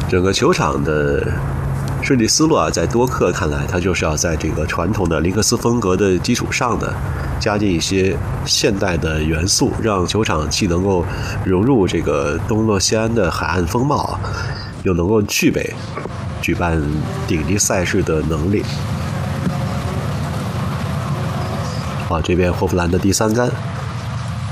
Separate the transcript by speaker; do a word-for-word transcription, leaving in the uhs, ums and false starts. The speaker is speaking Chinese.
Speaker 1: 整个球场的设计思路啊，在多克看来，它就是要在这个传统的林克斯风格的基础上呢，加进一些现代的元素，让球场既能够融入这个东诺西安的海岸风貌，又能够具备举办顶级赛事的能力。啊，这边霍弗兰的第三杆。